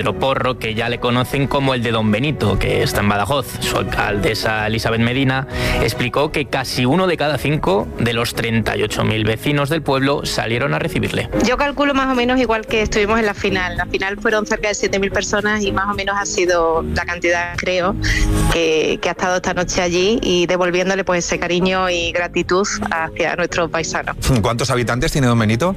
Pedro Porro, que ya le conocen como el de Don Benito, que está en Badajoz. Su alcaldesa Elizabeth Medina explicó que casi 1 de cada 5 de los 38.000 vecinos del pueblo salieron a recibirle. Yo calculo más o menos igual que estuvimos en la final. La final fueron cerca de 7.000 personas y más o menos ha sido la cantidad, creo, que ha estado esta noche allí y devolviéndole pues ese cariño y gratitud hacia nuestros paisanos. ¿Cuántos habitantes tiene Don Benito?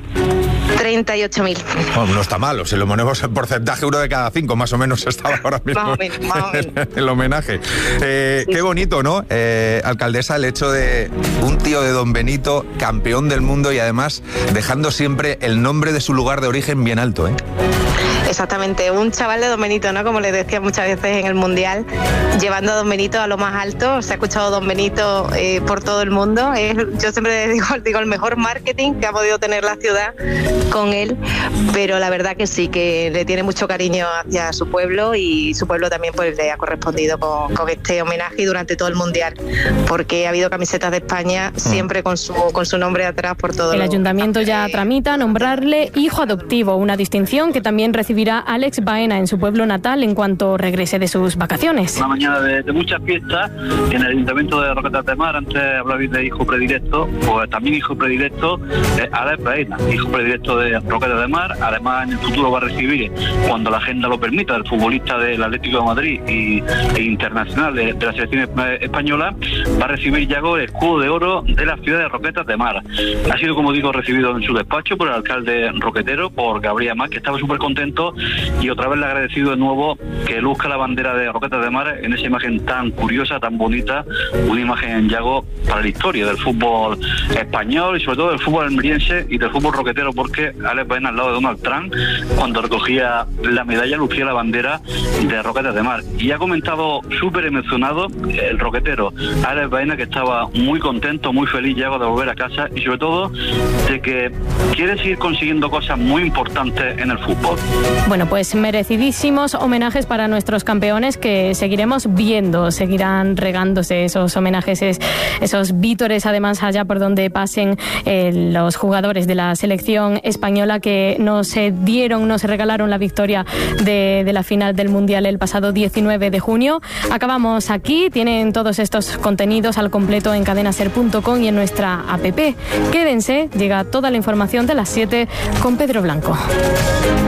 38.000. Bueno, no está mal, o si lo ponemos en porcentaje, 1 de cada 5 más o menos estaba ahora mismo más o menos. el homenaje. Qué bonito, ¿no? Alcaldesa, el hecho de un tío de Don Benito, campeón del mundo y además dejando siempre el nombre de su lugar de origen bien alto, ¿eh? Exactamente, un chaval de Don Benito, ¿no? Como les decía muchas veces en el Mundial, llevando a Don Benito a lo más alto. Se ha escuchado Don Benito por todo el mundo. Yo siempre digo el mejor marketing que ha podido tener la ciudad con él, pero la verdad que sí, que le tiene mucho cariño hacia su pueblo y su pueblo también pues le ha correspondido con este homenaje y durante todo el Mundial, porque ha habido camisetas de España siempre con su nombre atrás por todo. El ayuntamiento ya tramita nombrarle hijo adoptivo, una distinción que también recibirá Alex Baena en su pueblo natal en cuanto regrese de sus vacaciones. Una mañana de muchas fiestas en el ayuntamiento de Roquetas de Mar. Antes hablabais de hijo predilecto, pues también hijo predilecto Alex Baena, hijo predilecto de Roquetas de Mar. Además, en el futuro va a recibir, cuando la agenda lo permita, el futbolista del Atlético de Madrid e internacional de la selección española, va a recibir Yago el escudo de oro de la ciudad de Roquetas de Mar. Ha sido, como digo, recibido en su despacho por el alcalde roquetero, por Gabriel Amat, que estaba súper contento, y otra vez le ha agradecido de nuevo que luzca la bandera de Roquetas de Mar en esa imagen tan curiosa, tan bonita, una imagen, Yago, para la historia del fútbol español y sobre todo del fútbol almeriense y del fútbol roquetero, porque Alex Baena, al lado de Donald Trump, cuando recogía la medalla, lucía la bandera de Roquetas de Mar. Y ha comentado súper emocionado el roquetero Alex Baena, que estaba muy contento, muy feliz, Yago, de volver a casa y sobre todo de que quiere seguir consiguiendo cosas muy importantes en el fútbol. Bueno, pues merecidísimos homenajes para nuestros campeones que seguiremos viendo, seguirán regándose esos homenajes, esos vítores, además allá por donde pasen los jugadores de la selección española que nos regalaron la victoria de la final del Mundial el pasado 19 de junio. Acabamos aquí, tienen todos estos contenidos al completo en cadenaser.com y en nuestra app. Quédense, llega toda la información de las 7 con Pedro Blanco.